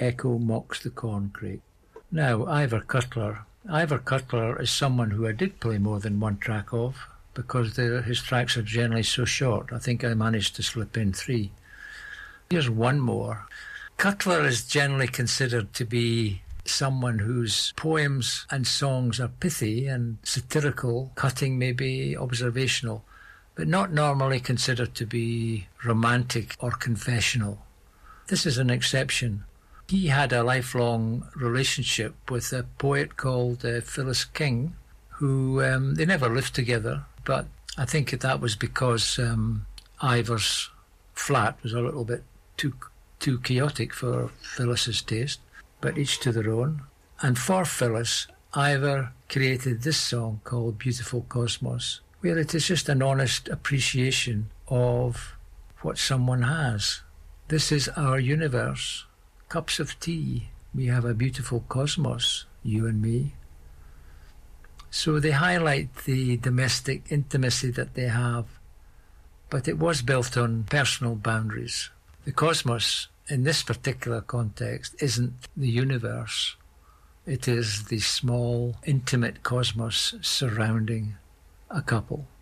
echo mocks the corncrake. Now, Ivor Cutler. Ivor Cutler is someone who I did play more than one track of, because his tracks are generally so short. I think I managed to slip in 3. Here's one more. Cutler is generally considered to be someone whose poems and songs are pithy and satirical, cutting, maybe observational, but not normally considered to be romantic or confessional. This is an exception. He had a lifelong relationship with a poet called Phyllis King, who they never lived together, but I think that was because Ivor's flat was a little bit too chaotic for Phyllis's taste, but each to their own. And for Phyllis, Ivor created this song called Beautiful Cosmos, where it is just an honest appreciation of what someone has. This is our universe. Cups of tea. We have a beautiful cosmos, you and me. So they highlight the domestic intimacy that they have, but it was built on personal boundaries. The cosmos, in this particular context, isn't the universe. It is the small, intimate cosmos surrounding a couple.